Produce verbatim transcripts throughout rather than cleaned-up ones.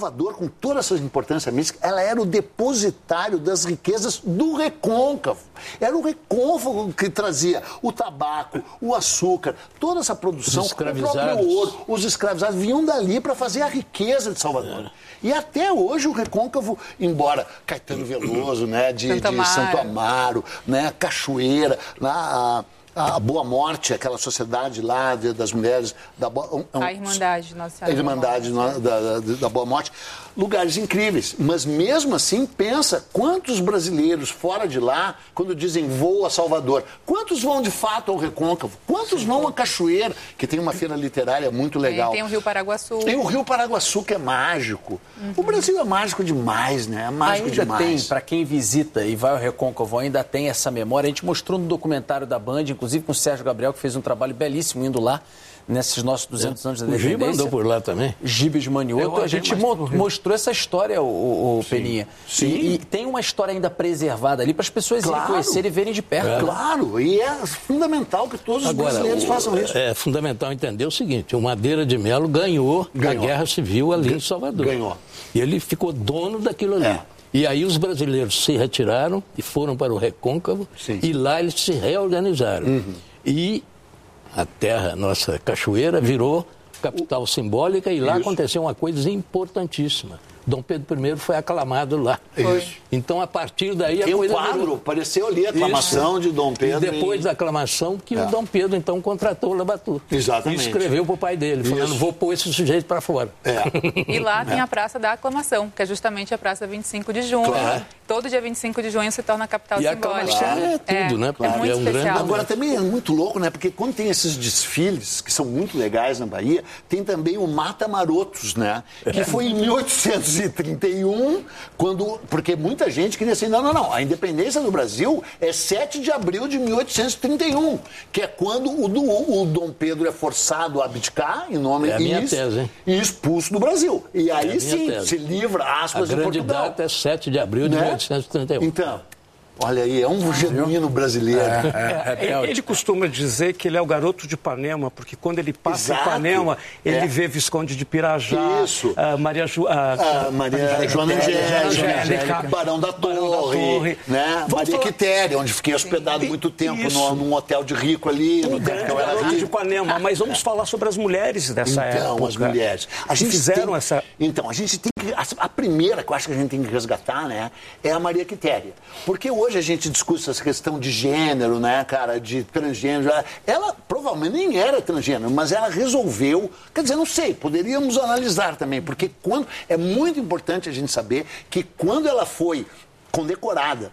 Salvador, com toda essa importância mística, ela era o depositário das riquezas do recôncavo. Era o recôncavo que trazia o tabaco, o açúcar, toda essa produção, o próprio ouro, os escravizados vinham dali para fazer a riqueza de Salvador. É. E até hoje o recôncavo, embora Caetano Veloso, né, de, Santo, de Santo Amaro, né, Cachoeira, lá, a, a Boa Morte, aquela sociedade lá de, das mulheres... Da, um, um, a Irmandade Nossa Senhora. A Irmandade da, da, da Boa Morte. Lugares incríveis, mas mesmo assim, pensa quantos brasileiros fora de lá, quando dizem vou a Salvador, quantos vão de fato ao Recôncavo? Quantos Sim. vão a Cachoeira, que tem uma feira literária muito legal? Tem, tem o Rio Paraguaçu. Tem o Rio Paraguaçu, que é mágico. Uhum. O Brasil é mágico demais, né? É mágico ainda demais. Tem, para quem visita e vai ao Recôncavo, ainda tem essa memória. A gente mostrou no documentário da Band, inclusive com o Sérgio Gabriel, que fez um trabalho belíssimo indo lá, nesses nossos duzentos é. anos da independência. O Giba andou por lá também. Gibes Manioto. A gente mo mostrou essa história, o, o Sim. Peninha. Sim. E, e tem uma história ainda preservada ali para as pessoas claro. irem conhecerem e verem de perto. É. Claro, e é fundamental que todos Agora, os brasileiros o, façam isso. É fundamental entender o seguinte, o Madeira de Melo ganhou, ganhou. a Guerra Civil ali Gan em Salvador. Ganhou. E ele ficou dono daquilo ali. É. E aí os brasileiros se retiraram e foram para o Recôncavo. Sim. E lá eles se reorganizaram. Uhum. E a terra, nossa Cachoeira, virou capital simbólica e lá Isso. aconteceu uma coisa importantíssima. Dom Pedro primeiro foi aclamado lá. Isso. Então, a partir daí... Tem a um coisa quadro, virou... apareceu ali a aclamação Isso. de Dom Pedro. E depois em... da aclamação que é. o Dom Pedro, então, contratou o Labatu. Exatamente. E escreveu para o pai dele, falando, Isso. vou pôr esse sujeito para fora. É. E lá tem a Praça da Aclamação, que é justamente a Praça vinte e cinco de junho. Claro. Todo dia vinte e cinco de junho se torna a capital e simbólica. E a aclamação é tudo, é, né? Claro. É muito é um especial. Grande... Agora, também é muito louco, né? Porque quando tem esses desfiles, que são muito legais na Bahia, tem também o Mata Marotos, né? Que foi em mil oitocentos e trinta e um, quando... Porque muita gente queria assim, não, não, não, a independência do Brasil é sete de abril de mil oitocentos e trinta e um, que é quando o, o, o Dom Pedro é forçado a abdicar em nome é a minha tese, hein? e expulso do Brasil. E aí é sim, tese. se livra, aspas, a de grande Portugal. data é sete de abril de né? mil oitocentos e trinta e um. Então... Olha aí, é um genuíno brasileiro. É, é, é, ele costuma dizer que ele é o garoto de Ipanema, porque quando ele passa Exato. em Ipanema, ele é. vê Visconde de Pirajá, Isso. A Maria, Ju, a, a Maria a Joana Angélica, Angélica, Barão da Torre, Barão da Torre né? Maria falar... Quitéria, onde fiquei hospedado muito tempo no, num hotel de rico ali. Um grande garoto rico. de Ipanema. Mas vamos falar sobre as mulheres dessa então, época. Então, as mulheres. A gente fizeram tem... essa... Então, a gente tem que... A primeira que eu acho que a gente tem que resgatar, né, é a Maria Quitéria. Porque hoje a gente discute essa questão de gênero, né, cara, de transgênero. Ela provavelmente nem era transgênero, mas ela resolveu, quer dizer, não sei, poderíamos analisar também, porque quando é muito importante a gente saber que quando ela foi condecorada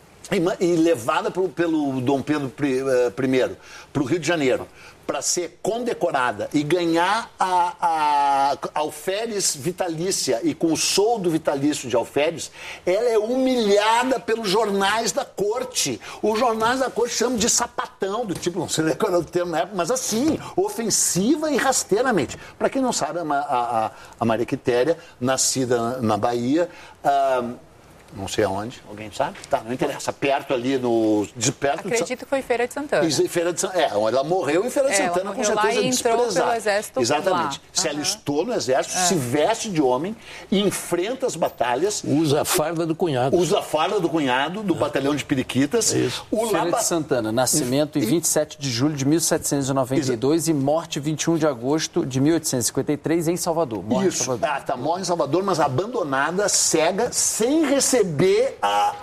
e, e levada pro, pelo Dom Pedro I para o Rio de Janeiro, para ser condecorada e ganhar a, a, a alferes vitalícia e com o soldo vitalício de alferes, ela é humilhada pelos jornais da corte. Os jornais da corte chamam de sapatão, do tipo, não sei qual era o termo na época, mas assim, ofensiva e rasteiramente. Para quem não sabe, a, a, a Maria Quitéria, nascida na Bahia... Uh, não sei aonde, alguém sabe? Tá, não interessa. Perto ali no... De perto Acredito de... que foi Feira de Santana. Feira de San... É, ela morreu em Feira de é, Santana, com certeza desprezada. Exército Exatamente. lá. Se uhum. ela estou no exército, é. se veste de homem, enfrenta as batalhas. Usa a farda do cunhado. Usa a farda do cunhado, do é. batalhão de Periquitas. É isso. O Feira Laba... de Santana, nascimento em vinte e sete de julho de mil setecentos e noventa e dois e morte vinte e um de agosto de mil oitocentos e cinquenta e três em Salvador. Morre Isso. Em Salvador. Ah, tá, morre em Salvador, mas abandonada, cega, sem receber a A,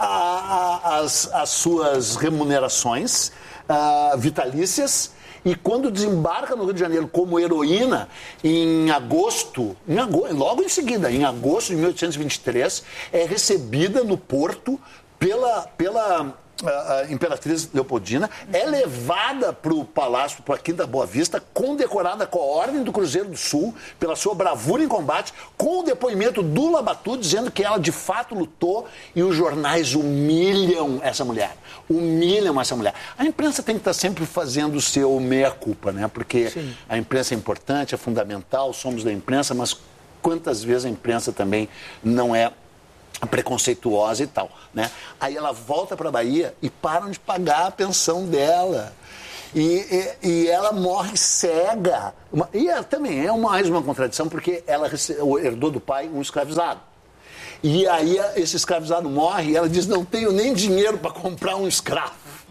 a, as, as suas remunerações uh, vitalícias, e quando desembarca no Rio de Janeiro como heroína em agosto, em agosto, logo em seguida, em agosto de mil oitocentos e vinte e três, é recebida no porto pela, pela a, a Imperatriz Leopoldina, é levada para o Palácio, para a Quinta Boa Vista, condecorada com a Ordem do Cruzeiro do Sul, pela sua bravura em combate, com o depoimento do Labatu, dizendo que ela de fato lutou, e os jornais humilham essa mulher. Humilham essa mulher. A imprensa tem que estar sempre fazendo o seu meia-culpa, né? Porque Sim. a imprensa é importante, é fundamental, somos da imprensa, mas quantas vezes a imprensa também não é preconceituosa e tal, né? Aí ela volta para a Bahia e param de pagar a pensão dela. E, e, e ela morre cega. Uma, e ela também é mais uma contradição, porque ela herdou do pai um escravizado. E aí esse escravizado morre e ela diz, não tenho nem dinheiro para comprar um escravo.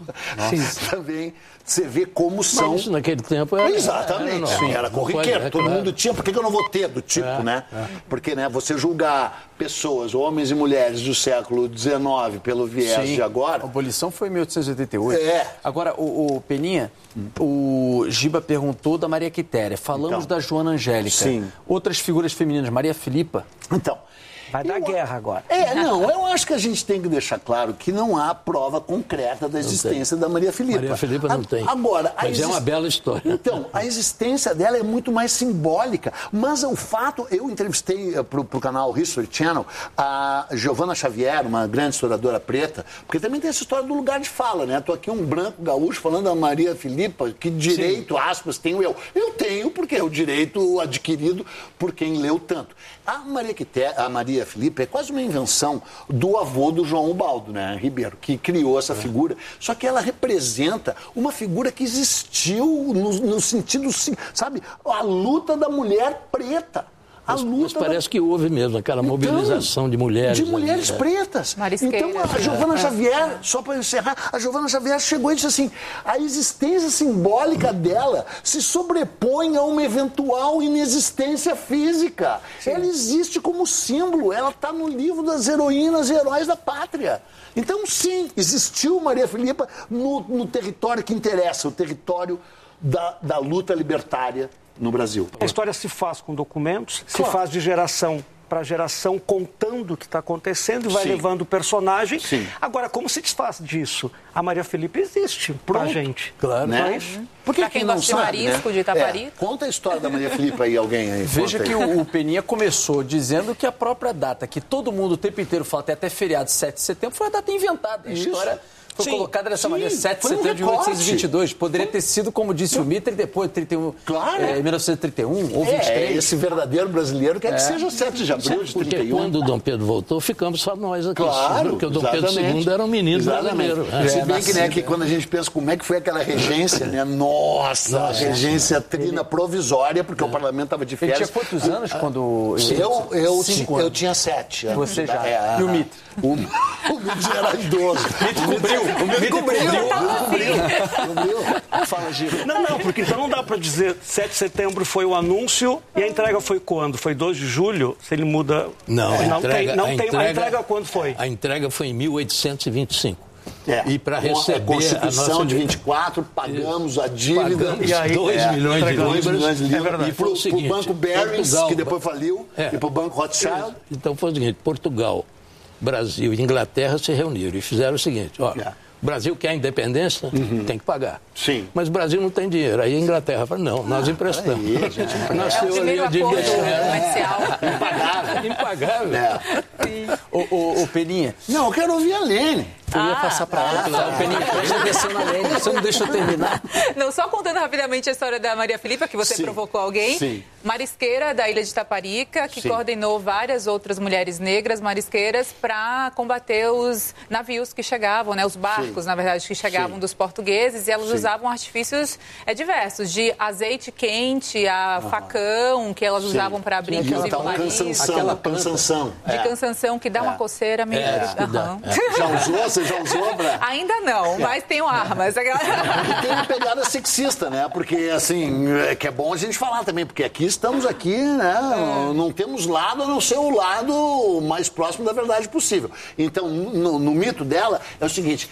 Nossa. Também você vê como são... Mas isso naquele tempo era... Exatamente, era, era, era corriqueiro, todo mundo tinha, por que eu não vou ter do tipo, é, né? É. Porque, né, você julgar pessoas, homens e mulheres do século dezenove pelo viés Sim. de agora... A abolição foi em mil oitocentos e oitenta e oito. É. Agora, o, o Peninha, hum. o Giba perguntou da Maria Quitéria, falamos então, da Joana Angélica. Sim. Outras figuras femininas, Maria Filipa... Então... Vai dar eu, guerra agora. É, não, eu acho que a gente tem que deixar claro que não há prova concreta da existência da Maria Filipa. Maria Filipa não a, tem. Agora, mas exist... é uma bela história. Então, a existência dela é muito mais simbólica. Mas o fato, eu entrevistei para o canal History Channel a Giovanna Xavier, uma grande historiadora preta, porque também tem essa história do lugar de fala, né? Estou aqui um branco gaúcho falando da Maria Filipa, que direito, Sim. aspas, tenho eu? Eu tenho, porque é o direito adquirido por quem leu tanto. A Maria, Quité, a Maria Filipa é quase uma invenção do avô do João Ubaldo, né, Ribeiro, que criou essa é. figura. Só que ela representa uma figura que existiu no, no sentido, sabe, a luta da mulher preta. A mas, luta mas parece da... que houve mesmo aquela então, mobilização de mulheres. De mulheres ali, pretas. Então a Giovanna é. Xavier, só para encerrar, a Giovanna Xavier chegou e disse assim, a existência simbólica dela se sobrepõe a uma eventual inexistência física. Sim. Ela existe como símbolo, ela está no livro das heroínas e heróis da pátria. Então sim, existiu Maria Filipa no, no território que interessa, o território da, da luta libertária no Brasil. A história se faz com documentos, claro. se faz de geração para geração contando o que está acontecendo e vai Sim. levando o personagem. Sim. Agora, como se desfaz disso? A Maria Filipa existe para a gente. Claro. Né? Mas, porque para quem gosta de marisco, né? de Itaparica. É. Conta a história da Maria Filipa aí, alguém aí. Veja que o, o Peninha começou dizendo que a própria data, que todo mundo o tempo inteiro fala, tem até feriado sete de setembro, foi a data inventada. A Isso. história... Foi Sim, colocada dessa sim, maneira, sete de um setembro de mil oitocentos e vinte e dois. Poderia ter sido, como disse o Mitre, depois, trinta e um, claro. é, mil novecentos e trinta e um ou vinte e três. É, esse verdadeiro brasileiro quer é. que seja sete de abril de porque trinta e um. quando o Dom Pedro voltou, ficamos só nós aqui. Claro, porque o Dom exatamente. Pedro segundo era um menino exatamente. brasileiro. É, Se bem é, que, né, que quando a gente pensa como é que foi aquela regência, né? Nossa, Nossa. a regência trina provisória, porque é. o parlamento estava de férias. Ele tinha quantos anos quando... Eu, eu, eu, eu tinha sete. Você já. É, e o Mitre? O, o Mitre já era idoso. O Mitre cobriu. O Mitre cobriu. Cobriu. Cobriu. Fala, Gil. Não, não, porque então não dá para dizer sete de setembro foi o anúncio e a entrega foi quando? Foi dois de julho? Se ele muda... Não, a não entrega, tem, não a tem entrega, a entrega quando foi? A entrega foi em mil oitocentos e vinte e cinco. É, e para receber a Constituição a nossa... de vinte e quatro, pagamos a dívida. Pagamos e aí, dois é, milhões de libras. milhões de libras. É e para o seguinte, Banco Barings, Portugal, que depois faliu, é, e para o Banco Rothschild. Então foi o seguinte, Portugal, Brasil e Inglaterra se reuniram e fizeram o seguinte, ó, é. o Brasil quer a independência, uhum. tem que pagar. Sim. Mas o Brasil não tem dinheiro. Aí a Inglaterra fala, não, nós emprestamos. Aí, a gente empresta. Nossa teoria de comercial. Impagável. Impagável. É. O, o, o Peninha. Não, eu quero ouvir a Lene. Eu ia Ah, passar para ela. tá. O Peninha, presta atenção na Lene. Você não deixa eu terminar. Não, só contando rapidamente a história da Maria Filipa, que você Sim. provocou alguém. Sim. Marisqueira da Ilha de Itaparica, que Sim. coordenou várias outras mulheres negras marisqueiras para combater os navios que chegavam, né, os barcos, Sim. na verdade, que chegavam Sim. dos portugueses, e elas Sim. usavam artifícios é, diversos, de azeite quente a uhum. facão, que elas Sim. usavam para abrir, inclusive, o nariz. Aquela cansanção. De cansanção, que dá é. uma coceira meio... É, uhum. dá, é. Já usou? Você já usou, Bra? Ainda não, mas tenho armas. E tem uma pegada sexista, né? Porque, assim, é que é bom a gente falar também, porque aqui estamos aqui, né? É. Não temos lado a não ser o lado mais próximo da verdade possível. Então, no, no mito dela, é o seguinte,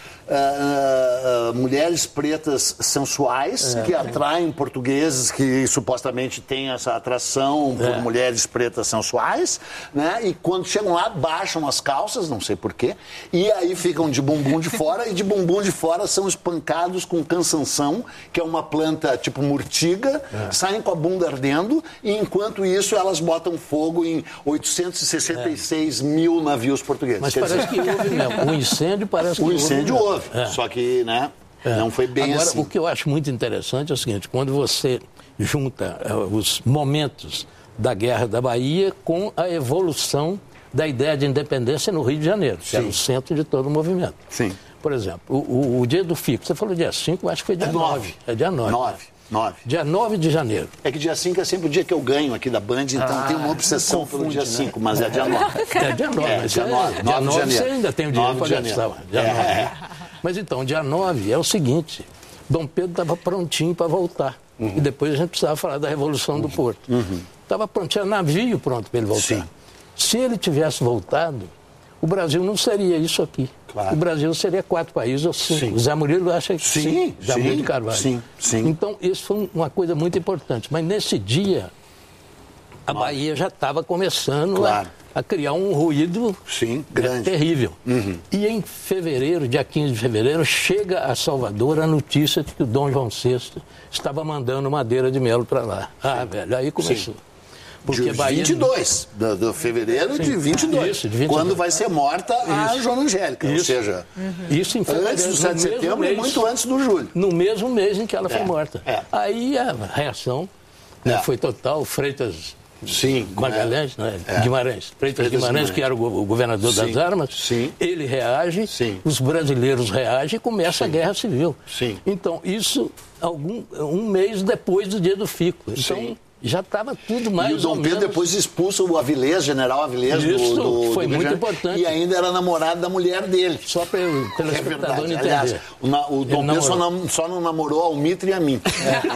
uh, uh, mulheres pretas sensuais é. que atraem portugueses que supostamente têm essa atração por é. mulheres pretas sensuais, né? E quando chegam lá, baixam as calças, não sei porquê, e aí ficam de bumbum de fora, e de bumbum de fora são espancados com cansanção, que é uma planta tipo murtiga, é. saem com a bunda ardendo, e enquanto isso elas botam fogo em oitocentos e sessenta e seis é. mil navios portugueses. Mas Quer parece dizer... que houve mesmo. O incêndio parece que o houve. O incêndio mesmo. houve, é. só que, né, é. não foi bem Agora, assim. o que eu acho muito interessante é o seguinte, quando você junta uh, os momentos da Guerra da Bahia com a evolução da ideia de independência no Rio de Janeiro, que Sim. era o centro de todo o movimento. Sim. Por exemplo, o, o, o dia do Fico, você falou dia cinco, acho que foi dia nove. É dia nove. nove. nove. Dia nove de janeiro. É que dia cinco é sempre o dia que eu ganho aqui da Band, então ah, tem uma obsessão confunde, pelo dia cinco, né? Mas é dia nove. É dia nove. É, dia nove. Dia nove você ainda tem o dinheiro para gastar. Dia é. nove. Mas então, dia nove é o seguinte, Dom Pedro estava prontinho para voltar. Uhum. E depois a gente precisava falar da Revolução uhum. do Porto. Estava uhum. pronto, tinha navio pronto para ele voltar. Sim. Se ele tivesse voltado, o Brasil não seria isso aqui. Claro. O Brasil seria quatro países ou cinco. Sim. O Zé Murilo acha que sim. sim. Zé Murilo de Carvalho. Sim, sim. Então, isso foi uma coisa muito importante. Mas nesse dia, a Nossa. Bahia já estava começando claro. a, a criar um ruído sim, grande. terrível. Uhum. E em fevereiro, dia quinze de fevereiro, chega a Salvador a notícia de que o Dom João sexto estava mandando madeira de mel para lá. Ah, sim. velho, aí começou. Sim. Porque de Bahia... vinte e dois, de, de fevereiro Sim. de vinte e dois, Isso, de vinte e dois, quando vai ser morta a Joana Angélica, Isso. ou seja, uhum. Isso em fevereiro, antes do sete de setembro mês, e muito antes do julho. No mesmo mês em que ela é. foi morta. É. Aí a reação é. né, foi total, Freitas Sim, Magalhães, né? é. Guimarães, Freitas, Freitas Guimarães, Guimarães, que era o governador Sim. das armas, Sim. ele reage, Sim. os brasileiros reagem e começa Sim. a guerra civil. Sim. Então, isso algum, um mês depois do dia do Fico. Então, Sim. já estava tudo mais ou menos... E o Dom Pedro menos... depois expulsa o Avilés, general Avilés do, Isso, do, foi do muito importante. E ainda era namorado da mulher dele. Só para o telespectador é entender. Aliás, o, na, o Dom Pedro só não, só não namorou ao Mitre e a mim.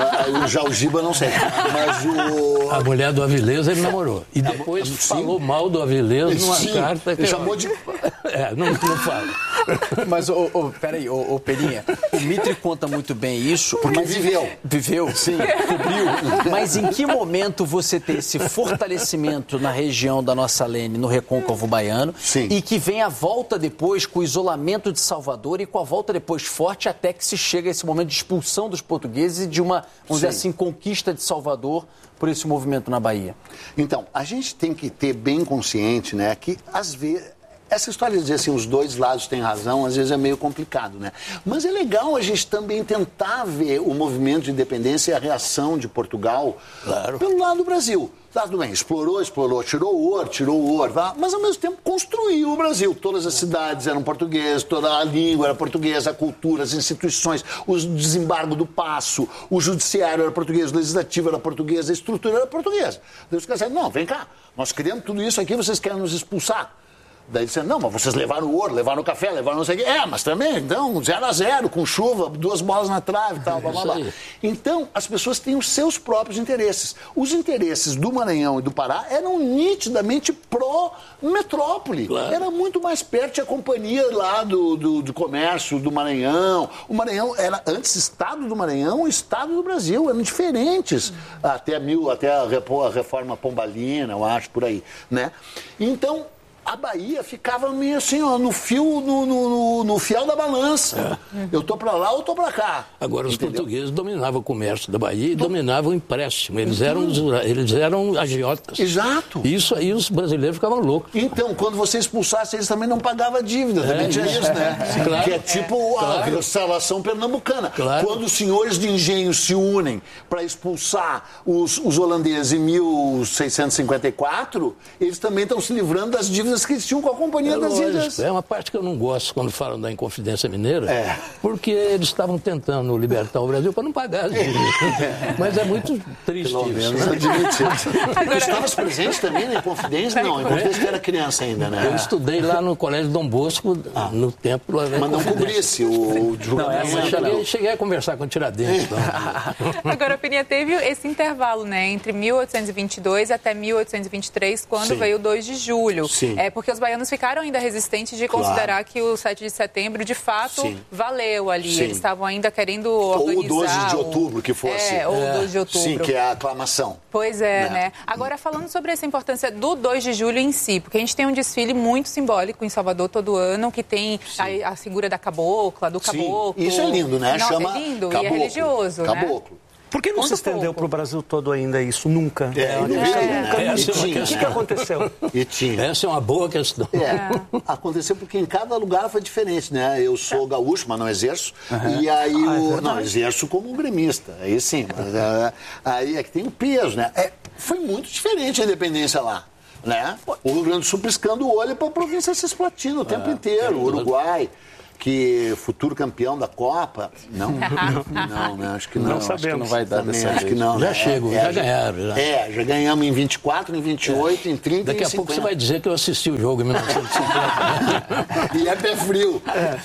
É. Já o Giba não sei. Mas o... A mulher do Avilés ele namorou. E depois Sim. falou mal do Avilés numa Sim. carta. Que ele chamou de... É, não, não fala. Mas, oh, oh, peraí, ô oh, oh, Peninha, o Mitre conta muito bem isso. Porque viveu. Viveu? Sim. Cobriu. Mas em que momento você ter esse fortalecimento na região da nossa Lene, no recôncavo baiano, Sim. e que vem a volta depois com o isolamento de Salvador e com a volta depois forte até que se chega a esse momento de expulsão dos portugueses e de uma, vamos Sim. dizer assim, conquista de Salvador por esse movimento na Bahia? Então, a gente tem que ter bem consciente, né, que às vezes... Essa história de dizer assim, os dois lados têm razão, às vezes é meio complicado, né? Mas é legal a gente também tentar ver o movimento de independência e a reação de Portugal claro. pelo lado do Brasil. Tá, tudo bem, explorou, explorou, tirou o ouro, tirou o ouro, mas ao mesmo tempo construiu o Brasil. Todas as cidades eram portuguesas, toda a língua era portuguesa, a cultura, as instituições, o desembargo do Paço, o judiciário era português, o legislativo era português, a estrutura era portuguesa. Daí os caras disseram, não, vem cá, nós criamos tudo isso aqui, vocês querem nos expulsar? Daí disseram, não, mas vocês levaram o ouro, levaram o café, levaram não sei o quê. É, mas também, então, zero a zero, com chuva, duas bolas na trave e tal, blá, blá, blá. Então, as pessoas têm os seus próprios interesses. Os interesses do Maranhão e do Pará eram nitidamente pró-metrópole. Claro. Era muito mais perto, tinha companhia lá do, do, do comércio do Maranhão. O Maranhão era, antes, Estado do Maranhão e Estado do Brasil, eram diferentes. Até, mil, até a reforma pombalina, eu acho, por aí, né? Então... a Bahia ficava meio assim, ó, no fio, no, no, no fiel da balança. É. Eu tô para lá ou tô para cá. Agora, os Entendeu? portugueses dominavam o comércio da Bahia e Do... dominavam o empréstimo. Eles eram, eles eram agiotas. Exato. Isso aí os brasileiros ficavam loucos. Então, quando você expulsasse, eles também não pagavam dívida. Também é, tinha isso, isso né? É. Claro. Que é tipo é. a claro. salvação pernambucana. Claro. Quando os senhores de engenho se unem para expulsar os, os holandeses em mil seiscentos e cinquenta e quatro, eles também estão se livrando das dívidas que eles tinham com a Companhia é das Ilhas. É uma parte que eu não gosto quando falam da Inconfidência Mineira, é. porque eles estavam tentando libertar o Brasil para não pagar as dívidas. É. Mas é muito triste Pelo isso. Menos, né? Agora... Estavas presente também na Inconfidência? Não, Inconfidência que era criança ainda, né? Eu estudei lá no Colégio Dom Bosco, ah. no tempo lá da Mas não cobrisse o julgamento. Não, cheguei, cheguei a conversar com o Tiradentes. Então. Agora, a Peninha teve esse intervalo, né, entre mil oitocentos e vinte e dois até mil oitocentos e vinte e três, quando Sim. veio o dois de julho. Sim. É, porque os baianos ficaram ainda resistentes de claro. considerar que o sete de setembro, de fato, Sim. valeu ali. Sim. Eles estavam ainda querendo organizar... Ou o doze de outubro, que fosse. É, ou o doze de outubro. Sim, que é a aclamação. Pois é, né? né? Agora, falando sobre essa importância do dois de julho em si, porque a gente tem um desfile muito simbólico em Salvador todo ano, que tem a, a figura da cabocla, do caboclo. Sim. Isso é lindo, né? Não, Chama é lindo caboclo. E é religioso, Caboclo. né? Por que não Conta se estendeu para o Brasil todo ainda isso? Nunca. É, é, nunca. É, essa é uma questão. O que, que aconteceu? E tinha. Essa é uma boa questão. É, é. Aconteceu porque em cada lugar foi diferente, né? Eu sou gaúcho, mas não exerço. Uhum. E aí, ah, o... é não, exerço como gremista. Aí sim, mas é, aí é que tem o peso, né? É, foi muito diferente a independência lá. Né? O Rio Grande do Sul piscando o olho para a província cisplatina o tempo é, inteiro, o Uruguai. que futuro campeão da Copa, não, não, não, acho que não. Não sabemos. Acho que não vai dar dessa Acho que não. Já é, chegam, é, já ganharam. Já. É, já ganhamos em vinte e quatro, em vinte e oito, é. em trinta Daqui e em a pouco cinquenta. você vai dizer que eu assisti o jogo em mil novecentos e cinquenta. E é pé frio.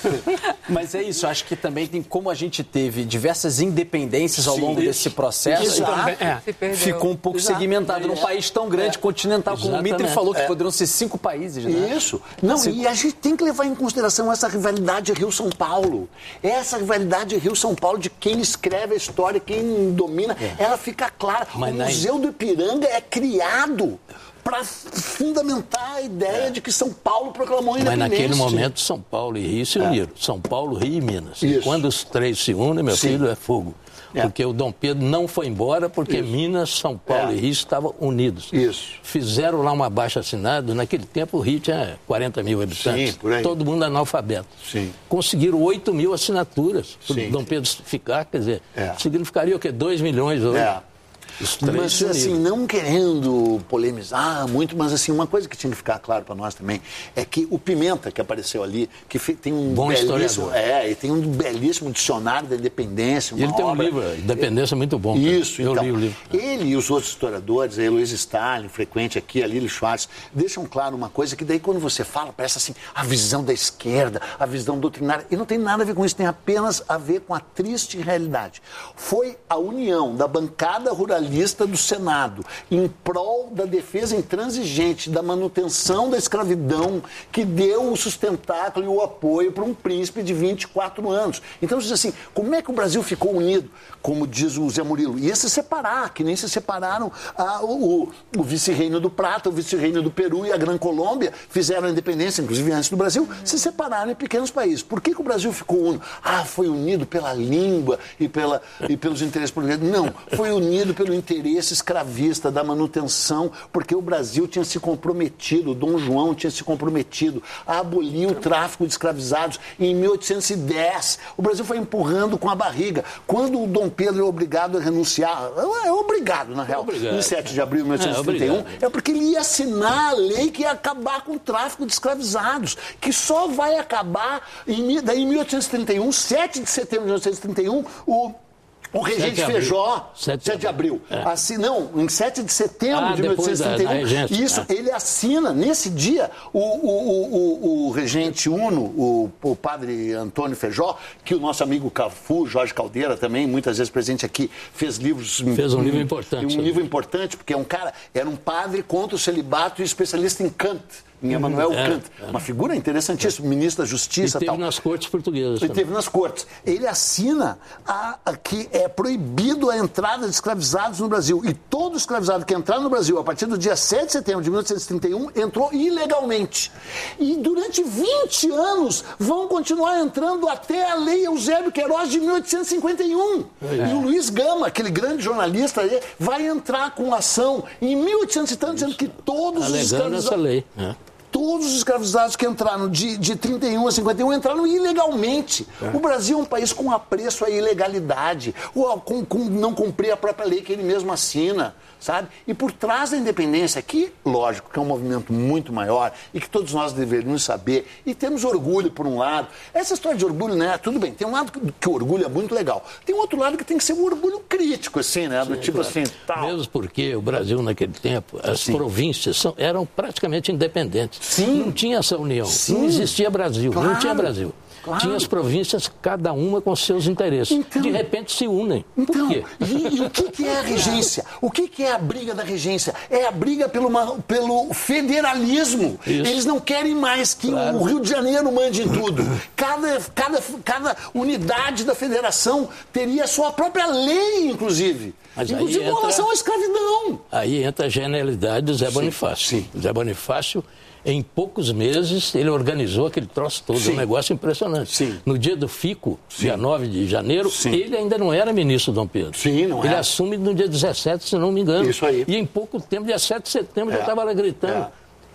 É. Mas é isso, acho que também tem como a gente teve diversas independências ao Sim, longo isso. desse processo. Isso também, é. Se perdeu. Ficou um pouco Exato. segmentado num país tão grande, É. continental, como o Mitre Exatamente. falou, que É. poderiam ser cinco países, né? Isso. Não, Cinco. e a gente tem que levar em consideração essa rivalidade Rio-São Paulo. Essa rivalidade Rio-São Paulo de quem escreve a história, quem domina, ela fica clara. Mas o na- Museu do Ipiranga é criado para fundamentar a ideia de que São Paulo proclamou a Mas independência. naquele momento, São Paulo e Rio se uniram. São Paulo, Rio e Minas. Isso. Quando os três se unem, meu Sim. filho, é fogo. É. Porque o Dom Pedro não foi embora porque Isso. Minas, São Paulo É. e Rio estavam unidos. Isso. Fizeram lá uma baixa assinada. Naquele tempo o Rio tinha quarenta mil habitantes. Sim, por aí. Todo mundo analfabeto. Sim. Conseguiram oito mil assinaturas para Sim. o Dom Pedro ficar. Quer dizer, É. significaria o quê? dois milhões hoje. É. Os três Mas, se uniram. assim, não querendo polemizar muito, mas, assim, uma coisa que tinha que ficar claro para nós também é que o Pimenta, que apareceu ali, que fe- tem um Bom belíssimo... historiador. É, e tem um belíssimo dicionário da independência, E ele uma tem um obra- livro, Independência, muito bom. cara. Isso, Eu então, li o livro. ele e os outros historiadores, a Heloísa Stalin, frequente aqui, a Lili Schwartz, deixam claro uma coisa que daí quando você fala, parece assim, a visão da esquerda, a visão doutrinária, e não tem nada a ver com isso, tem apenas a ver com a triste realidade. Foi a união da bancada ruralista do Senado em prol da defesa intransigente, da manutenção da escravidão, que deu o sustentáculo e o apoio para um príncipe de vinte e quatro anos. Então, diz assim, como é que o Brasil ficou unido? Como diz o Zé Murilo, ia se separar, que nem se separaram ah, o, o, o vice-reino do Prata, o vice-reino do Peru e a Gran Colômbia, fizeram a independência, inclusive antes do Brasil, se separaram em pequenos países. Por que, que o Brasil ficou unido? Ah, foi unido pela língua e, pela, e pelos interesses políticos. Não, foi unido pelo interesse escravista, da manutenção, porque o Brasil tinha se comprometido, o Dom João tinha se comprometido a abolir o tráfico de escravizados em mil oitocentos e dez. O Brasil foi empurrando com a barriga. Quando o Dom Pedro é obrigado a renunciar, é obrigado, na real, Obrigado. em sete de abril de mil oitocentos e trinta e um, É, é porque ele ia assinar a lei que ia acabar com o tráfico de escravizados, que só vai acabar em, daí em mil oitocentos e trinta e um, sete de setembro de mil oitocentos e trinta e um, o O regente sete de abril. Feijó, sete sete de abril, É. assim, não, em sete de setembro Ah, de mil depois oitocentos e trinta e um, da- da regência. isso, É. ele assina, nesse dia, o, o, o, o, o regente Uno, o, o padre Antônio Feijó, que o nosso amigo Cafu, Jorge Caldeira também, muitas vezes presente aqui, fez livros... Fez um livro importante Um sobre livro importante, porque é um cara, era um padre contra o celibato e especialista em Kant, em Emmanuel É, Kant. é. Uma figura interessantíssima, ministro da E Justiça e teve tal. nas cortes portuguesas Ele também. teve nas cortes. Ele assina a, a que é proibido a entrada de escravizados no Brasil. E todo escravizado que entrar no Brasil a partir do dia sete de setembro de mil oitocentos e trinta e um entrou ilegalmente. E durante vinte anos vão continuar entrando até a Lei Eusébio Queiroz de mil oitocentos e cinquenta e um. É. E o Luiz Gama, aquele grande jornalista, aí, vai entrar com ação em mil e oitocentos e tanto, dizendo que todos os Alegando escravizados... essa lei. né? Todos os escravizados que entraram de, de trinta e um a cinquenta e um entraram ilegalmente. O Brasil é um país com apreço à ilegalidade, ou com, com não cumprir a própria lei que ele mesmo assina, sabe? E por trás da independência, que, lógico, que é um movimento muito maior e que todos nós deveríamos saber, e temos orgulho por um lado. Essa história de orgulho, né? Tudo bem, tem um lado que, que o orgulho é muito legal. Tem um outro lado que tem que ser um orgulho crítico, assim, né? Do tipo assim, tal. Mesmo porque o Brasil, naquele tempo, as Sim. províncias são, eram praticamente independentes. Sim. Não tinha essa união. Sim. Não existia Brasil. Claro. Não tinha Brasil. Claro. Tinha as províncias, cada uma com seus interesses. Então- De repente se unem. Então, Por quê? e, e o que, que é a regência? O que, que é a briga da regência? É a briga pelo, ma- pelo federalismo. Isso. Eles não querem mais que Claro. o Rio de Janeiro mande em tudo. Cada, cada, cada unidade da federação teria a sua própria lei, inclusive. Mas aí inclusive com entra- relação à escravidão. Aí entra a genialidade do Zé Bonifácio. sim. Zé Bonifácio, em poucos meses, ele organizou aquele troço todo, Sim. um negócio impressionante. Sim. No dia do Fico, dia nove de janeiro, Sim. ele ainda não era ministro Dom Pedro. Sim, não Ele era. assume no dia dezessete, se não me engano. Isso aí. E em pouco tempo, dia sete de setembro, já É. estava lá gritando. É.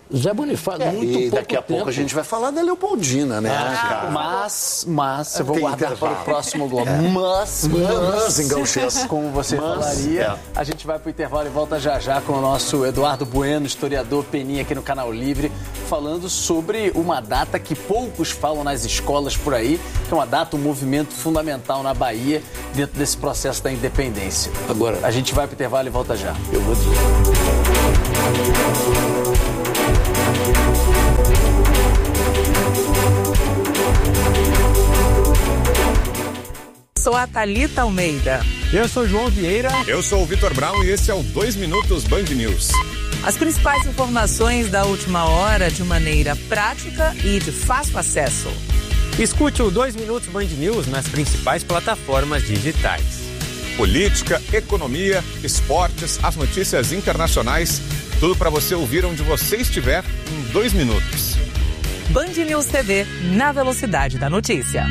Zé Bonifácio, É, muito e pouco daqui a tempo. pouco a gente vai falar da Leopoldina, né, Ah, cara? mas, mas, eu vou Tem guardar intervalo. para o próximo bloco. Mas, Mas, em gauchês. como você Mas, falaria, é. a gente vai para o intervalo e volta já já com o nosso Eduardo Bueno, historiador Peninha aqui no Canal Livre, falando sobre uma data que poucos falam nas escolas por aí, que é uma data, um movimento fundamental na Bahia dentro desse processo da independência. Agora, A gente vai para o intervalo e volta já. eu vou dizer. Sou a Thalita Almeida. Eu sou João Vieira. Eu sou o Vitor Brown e esse é o dois Minutos Band News. As principais informações da última hora de maneira prática e de fácil acesso. Escute o dois Minutos Band News nas principais plataformas digitais. Política, economia, esportes, as notícias internacionais, tudo para você ouvir onde você estiver em dois minutos. Band News T V, na velocidade da notícia.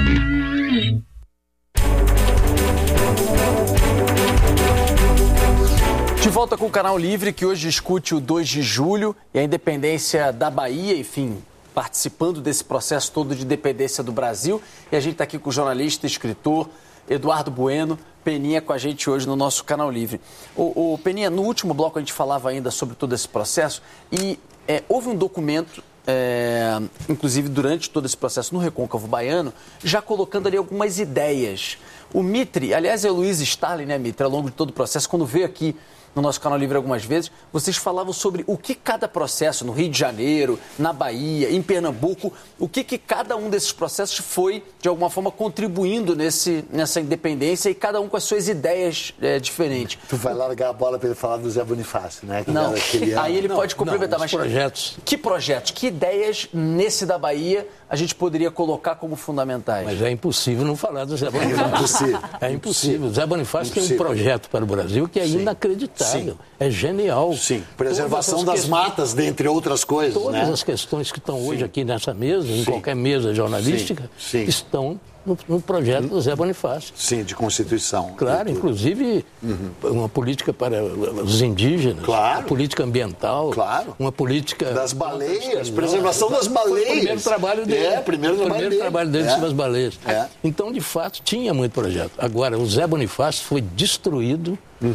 De volta com o Canal Livre, que hoje discute o dois de julho e a independência da Bahia, enfim, participando desse processo todo de independência do Brasil. E a gente está aqui com o jornalista e escritor Eduardo Bueno, Peninha com a gente hoje no nosso Canal Livre. O, o Peninha, no último bloco a gente falava ainda sobre todo esse processo e é, houve um documento, é, inclusive durante todo esse processo no Recôncavo Baiano, já colocando ali algumas ideias. O Mitre, aliás, é o Luiz Stalin, né, Mitre, ao longo de todo o processo, quando veio aqui no nosso Canal Livre algumas vezes, vocês falavam sobre o que cada processo, no Rio de Janeiro, na Bahia, em Pernambuco, o que, que cada um desses processos foi, de alguma forma, contribuindo nesse, nessa independência e cada um com as suas ideias é, diferentes. Tu vai largar a bola para ele falar do Zé Bonifácio, né? Que Não, aquele... aí ele não, pode complementar, não, mas projetos. Que projetos, que ideias nesse da Bahia a gente poderia colocar como fundamentais? Mas é impossível não falar do Zé É Bonifácio. impossível. É impossível. O Zé Bonifácio Impossível. tem um projeto para o Brasil que é Sim. inacreditável. Sim. É genial. Sim, preservação Todas das as matas, dentre outras coisas, Todas né? as questões que estão hoje aqui nessa mesa, em qualquer mesa jornalística, Sim, sim. estão no, no projeto do Zé Bonifácio. Sim, de Constituição. Claro, inclusive uma política para os indígenas, Claro. uma política ambiental, Claro. uma política... Das baleias, preservação das baleias. Foi o primeiro trabalho dele. É, primeiro trabalho primeiro dele. trabalho dele É. sobre as baleias. É. Então, de fato, tinha muito projeto. Agora, o Zé Bonifácio foi destruído.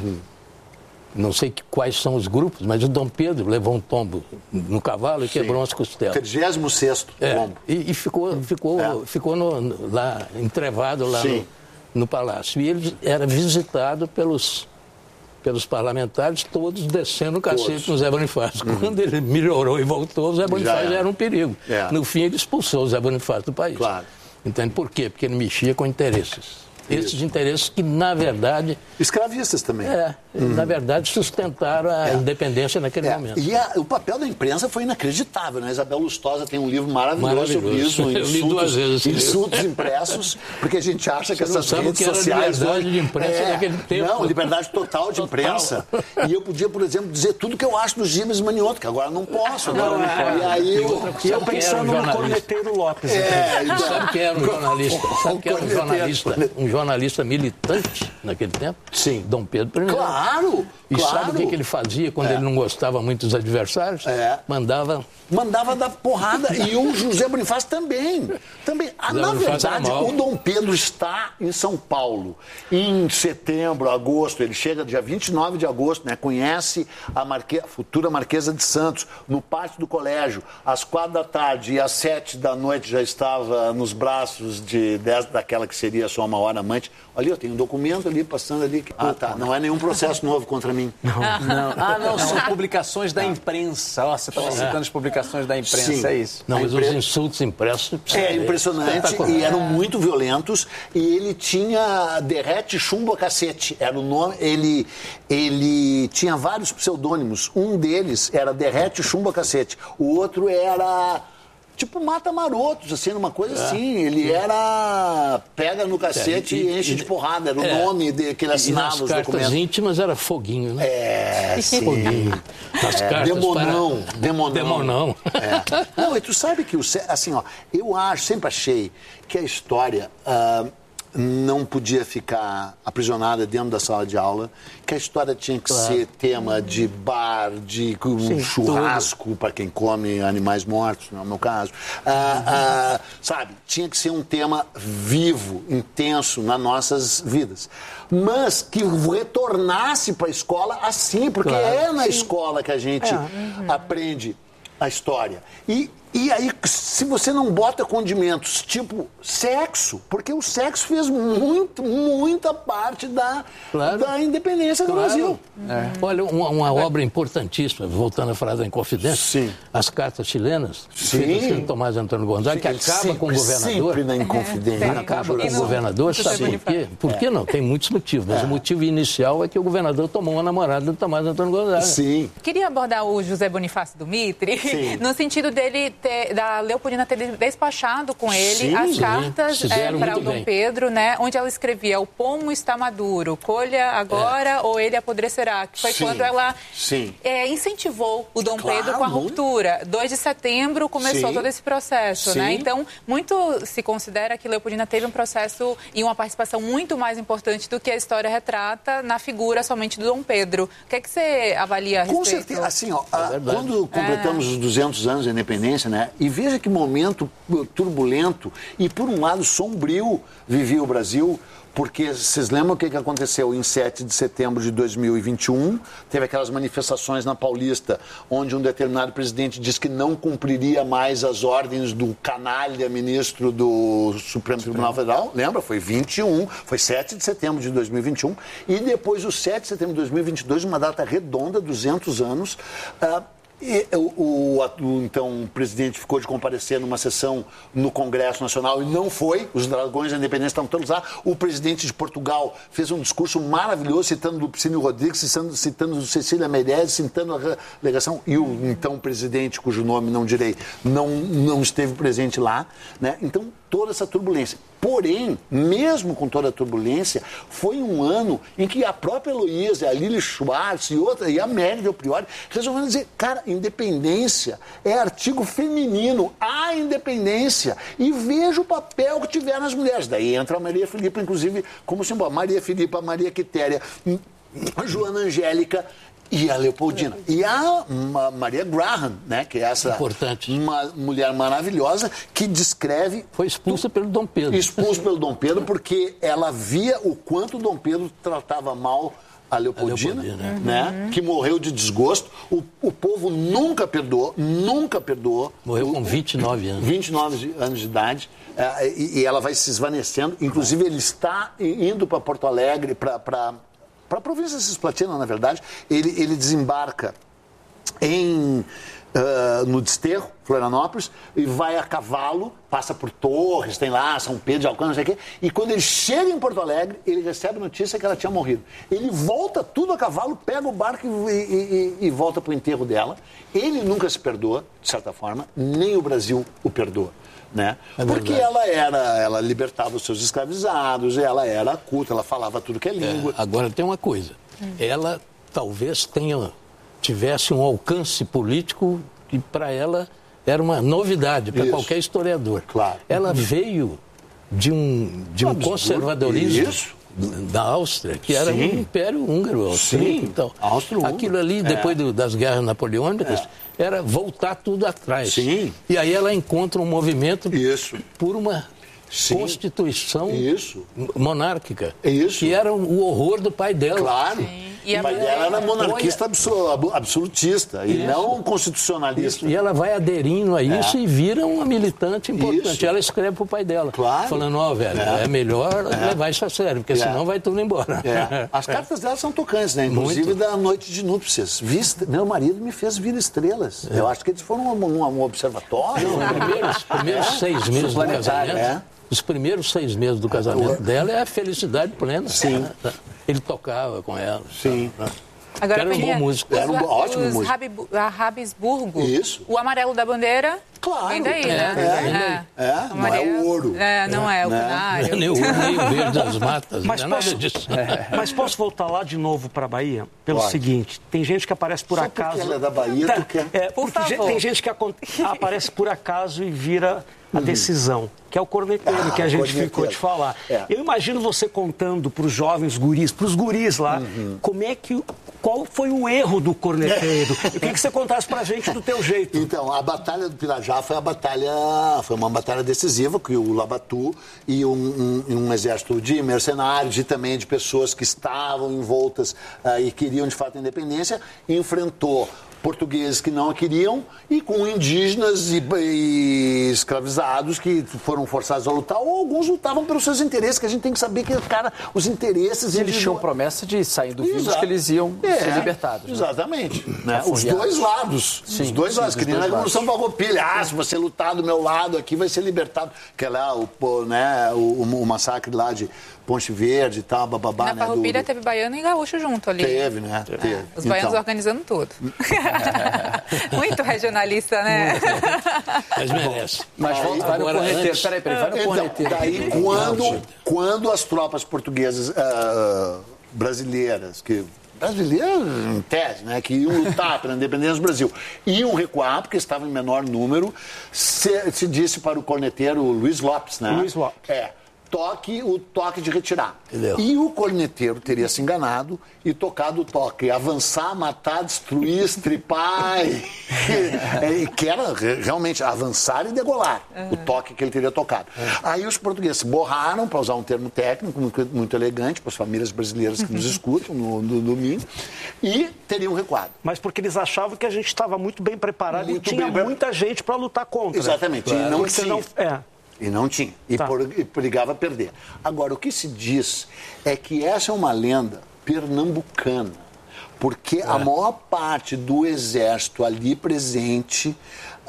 Não sei que, quais são os grupos, mas o Dom Pedro levou um tombo no cavalo e quebrou umas costelas. trigésimo sexto É, tombo. e, e ficou, ficou, É. ficou no, no- lá, entrevado lá Sim. no, no palácio. E ele era visitado pelos, pelos parlamentares, todos descendo o cacete Todos. no Zé Bonifácio. Quando ele melhorou e voltou, o Zé Bonifácio já era. era um perigo. É. No fim, ele expulsou o Zé Bonifácio do país. Claro. Entende por quê? Porque ele mexia com interesses. Esses interesses que, na verdade, Escravistas também. é, na verdade, sustentaram a independência naquele É, momento. e a- o papel da imprensa foi inacreditável, né? Isabel Lustosa tem um livro maravilhoso, Maravilhoso. sobre isso, Eu li insultos, duas vezes esse livro. insultos impressos, porque a gente acha que Você não essas sabe o redes que era sociais liberdade hoje- de imprensa naquele tempo. Não, liberdade total de Total. imprensa. E eu podia, por exemplo, dizer tudo que eu acho do Gibas Manioto, que agora não posso. Não, né? é. E aí eu... E eu Sabe quem era pensando o no jornalista? corneteiro Lopes. É, então, Sabe quem era um jornalista? Sabe quem era um corneteiro. jornalista? Um jornalista militante naquele tempo? Sim. Dom Pedro primeiro. Claro, E claro. sabe o que, que ele fazia quando ele não gostava muito dos adversários? É. Mandava... Mandava dar porrada. E o José Bonifácio também. também. Ah, José na Bonifácio verdade, era mau. o Dom Pedro está em São Paulo. Em setembro, agosto, ele chega dia vinte e nove de agosto, né? Conhece a, marque... a futura Marquesa de Santos, no pátio do colégio, às quatro da tarde e às sete da noite já estava nos braços de dez daquela que seria sua maior amante. Olha, eu tenho um documento ali, passando ali. Ah, tá. Não é nenhum processo novo contra mim. Não. Ah, não, são publicações da imprensa. Ó, você estava citando as publicações da imprensa, Sim. é isso. Não, A mas imprensa- os insultos impressos... É impressionante espetacular. e eram muito violentos e ele tinha derrete chumbo a cacete, era o nome, ele, ele tinha vários pseudônimos, um deles era derrete chumbo a cacete, o outro era tipo mata marotos, assim, uma coisa assim, ele era pega no cacete É, e, e- enche e- de porrada, era o é. nome de, que ele E assinava nas os cartas documentos. íntimas era foguinho, né? É, sim. Foguinho. Nas É, cartas demonão, para... demonão. Demonão. É. Não, e tu sabe que, o, Cé- assim, ó, eu acho, sempre achei que a história, ah, não podia ficar aprisionada dentro da sala de aula, que a história tinha que claro. ser tema de bar, de um Sim, churrasco para quem come animais mortos, não é o meu caso. Ah, ah, sabe, tinha que ser um tema vivo, intenso nas nossas vidas. Mas que retornasse para a escola assim, porque claro. é na Sim. escola que a gente é. uhum. aprende a história. E E aí, se você não bota condimentos tipo sexo, porque o sexo fez muito, muita parte da, claro. da independência claro. do Brasil. É. Olha, uma, uma obra importantíssima, voltando a falar da Inconfidência, Sim. as cartas chilenas, Sim. feitas pelo Tomás Antônio Gonzalez, que acaba sempre, com o governador. Sempre na Inconfidência. É, acaba com o governador, sabe por quê? Por que não? Tem muitos motivos, mas é. o motivo inicial é que o governador tomou uma namorada do Tomás Antônio Gonzalez. Sim. Queria abordar o José Bonifácio do Mitre, Sim. no sentido dele ter, da Leopoldina ter despachado com ele Sim, as cartas é, para o Dom bem. Pedro, né, onde ela escrevia: o pomo está maduro, colha agora é. ou ele apodrecerá, que foi Sim. quando ela é, incentivou o Dom claro. Pedro com a ruptura. dois de setembro começou Sim. todo esse processo, Sim. né? Então, muito se considera que Leopoldina teve um processo e uma participação muito mais importante do que a história retrata na figura somente do Dom Pedro. O que é que você avalia a respeito? Com certeza, assim, ó, a, quando completamos é. os duzentos anos da independência, né, e veja que momento turbulento e, por um lado, sombrio vivia o Brasil, porque vocês lembram o que aconteceu em sete de setembro de dois mil e vinte e um? Teve aquelas manifestações na Paulista, onde um determinado presidente disse que não cumpriria mais as ordens do canalha ministro do Supremo Tribunal Federal. Lembra? Foi vinte e um, foi sete de setembro de dois mil e vinte e um. E depois, o sete de setembro de dois mil e vinte e dois, uma data redonda, duzentos anos... Uh, E, o, o, o, então, o presidente ficou de comparecer numa sessão no Congresso Nacional e não foi. Os dragões da independência estavam todos lá. O presidente de Portugal fez um discurso maravilhoso, citando Lupicínio Rodrigues, citando, citando Cecília Meirelles, citando a delegação. E o então presidente, cujo nome não direi, não, não esteve presente lá, né? Então, toda essa turbulência. Porém, mesmo com toda a turbulência, foi um ano em que a própria Heloísa, a Lili Schwartz e outra, e a Mary Del Priori, resolveram dizer: cara, independência é artigo feminino, há independência. E veja o papel que tiveram as mulheres. Daí entra a Maria Filipa, inclusive, como símbolo. Maria Filipa, Maria Quitéria, a Joana Angélica e a Leopoldina. E a Maria Graham, né, que é essa Importante. uma mulher maravilhosa que descreve... Foi expulsa pelo Dom Pedro. Expulsa pelo Dom Pedro porque ela via o quanto o Dom Pedro tratava mal a Leopoldina, a Leopoldina né, uhum. que morreu de desgosto. O, o povo nunca perdoou, nunca perdoou. Morreu com vinte e nove anos. vinte e nove anos de idade. É, e, e ela vai se esvanecendo. Inclusive, ele está indo para Porto Alegre, para... para a província cisplatina, na verdade. Ele, ele desembarca em, uh, no Desterro, Florianópolis, e vai a cavalo, passa por Torres, tem lá São Pedro de Alcântara, não sei o quê, e quando ele chega em Porto Alegre, ele recebe a notícia que ela tinha morrido. Ele volta tudo a cavalo, pega o barco e, e, e, e volta para o enterro dela. Ele nunca se perdoa, de certa forma, nem o Brasil o perdoa. Né? É porque ela era, ela libertava os seus escravizados, ela era culta, ela falava tudo que é língua. É, agora tem uma coisa, hum. ela talvez tenha, tivesse um alcance político que para ela era uma novidade, para qualquer historiador. Claro. Ela veio de um, de um Absurdo. conservadorismo. Isso. Da Áustria, que era Sim. um império húngaro, austríaco. Então, aquilo ali, depois é. do, das guerras napoleônicas, é. era voltar tudo atrás. Sim. E aí ela encontra um movimento Isso. por uma Sim. constituição Isso. monárquica, Isso. que era o horror do pai dela. Claro. Sim. E o pai dela era monarquista absolutista e não constitucionalista. Isso. E ela vai aderindo a isso é. e vira uma militante importante. Isso. Ela escreve para o pai dela, claro. falando: ó, oh, velho, é, é melhor é. levar isso a sério, porque é. senão vai tudo embora. É. As cartas dela são tocantes, né? Inclusive Muito. da noite de núpcias. Vista... Meu marido me fez vir estrelas. É. Eu acho que eles foram um, um, um observatório. Não, primeiros, primeiros é. seis meses do casamento. É. Os primeiros seis meses do casamento dela é a felicidade plena. Sim. Ele tocava com ela. Sim. Agora, era um bom músico. Era um ótimo os músico. Rabi, a Rabisburgo. Isso. O amarelo da bandeira. Claro. Vem daí, é, né? É, é. é. Não é o ouro. É, não é, é o canário. Não é nem o ouro, nem o verde das matas. Mas, não é posso, nada disso. É. Mas posso voltar lá de novo para a Bahia? Pelo Pode. seguinte, tem gente que aparece por Só acaso... Porque ela é da Bahia, tá, tu quer... É, por porque favor. Tem gente que aparece por acaso e vira a decisão, que é o corneteiro, ah, que a gente corneteiro. ficou de falar. É. Eu imagino você contando para os jovens guris, para os guris lá, uhum. como é que... Qual foi o erro do corneteiro? Eu queria que você contasse pra gente do teu jeito. Então, a Batalha do Pirajá foi a batalha, foi uma batalha decisiva, que o Labatu e um, um, um exército de mercenários e também de pessoas que estavam envoltas uh, e queriam de fato a independência, enfrentou portugueses que não a queriam e com indígenas e, e escravizados que foram forçados a lutar, ou alguns lutavam pelos seus interesses, que a gente tem que saber que, cara, os interesses... E eles tinham promessa de sair do vírus, que eles iam é, ser libertados. Exatamente. Né? Os dois lados. Sim, os dois sim, lados. Que nem na Revolução Farroupilha. Ah, se você lutar do meu lado aqui, vai ser libertado. Que é lá o, né, o, o massacre lá de Ponte Verde e tal, bababá. Na né, Farroupilha do... teve baiano e gaúcho junto ali. Teve, né? Teve. É, os baianos então... organizando tudo. Muito regionalista, né? Mas merece. Mas volta, vai no corneteiro. Peraí, peraí, vai no então, corneteiro. Daí, quando, quando as tropas portuguesas, uh, brasileiras, que... brasileiras, em tese, né, que iam lutar pela independência do Brasil, iam recuar, porque estavam em menor número, se, se disse para o corneteiro Luiz Lopes, né? Luiz Lopes. É. Toque o toque de retirar. Entendeu? E o corneteiro teria se enganado e tocado o toque. Avançar, matar, destruir, estripar. E, e, que era realmente avançar e degolar. Uhum. O toque que ele teria tocado. Uhum. Aí os portugueses borraram, para usar um termo técnico muito, muito elegante, para as famílias brasileiras que nos escutam no, no domingo, e teriam recuado. Mas porque eles achavam que a gente estava muito bem preparado muito e tinha bem... muita gente para lutar contra. Exatamente. Claro. E não porque tinha. Não... É. E não tinha. E, tá. por, e brigava a perder. Agora, o que se diz é que essa é uma lenda pernambucana. Porque é. a maior parte do exército ali presente uh,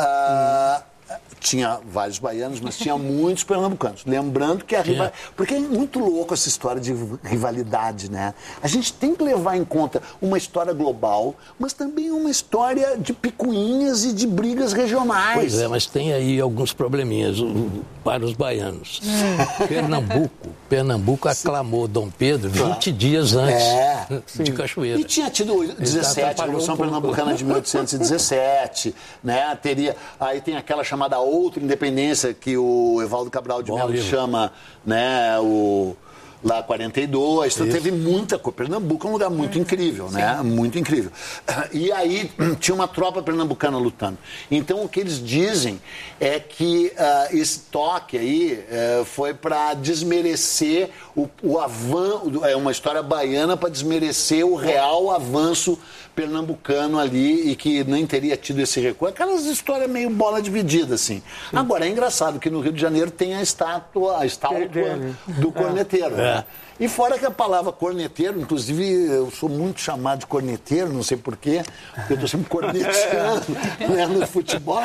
uh, hum. tinha vários baianos, mas tinha muitos pernambucanos. Lembrando que a rivalidade... É. Porque é muito louco essa história de rivalidade, né? A gente tem que levar em conta uma história global, mas também uma história de picuinhas e de brigas regionais. Pois é, mas tem aí alguns probleminhas para os baianos. Hum. Pernambuco, Pernambuco aclamou Dom Pedro vinte dias antes é. de Cachoeira. E tinha tido dezessete, a Revolução um Pernambucana de mil oitocentos e dezessete, né? Teria... Aí tem aquela chamada outra independência que o Evaldo Cabral de Melo chama, né, o lá quarenta e dois, então teve muita coisa. Pernambuco é um lugar muito incrível, né? Sim. Muito incrível. E aí tinha uma tropa pernambucana lutando. Então o que eles dizem é que uh, esse toque aí uh, foi para desmerecer o, o avanço, é uma história baiana para desmerecer o real avanço pernambucano ali e que nem teria tido esse recuo. Aquelas histórias meio bola dividida, assim. Sim. Agora, é engraçado que no Rio de Janeiro tem a estátua, a estátua do corneteiro. É. Né? E fora que a palavra corneteiro, inclusive eu sou muito chamado de corneteiro, não sei porquê, porque eu estou sempre corneteando né, no futebol.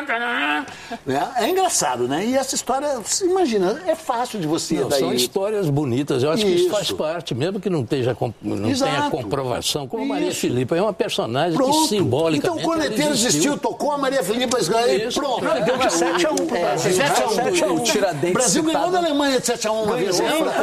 Né? É engraçado, né? E essa história, você imagina, é fácil de você... Não, daí... São histórias bonitas, eu acho isso. que isso faz parte, mesmo que não, esteja, não tenha comprovação, como isso. Maria Filipa é uma personagem Pronto. que simbolicamente... Então o corneteiro existiu, tocou a Maria Filipa, e pronto. Não, deu de sete a um pro Brasil. sete a um. O Tiradentes O Brasil citado... ganhou da Alemanha de sete a um uma vez.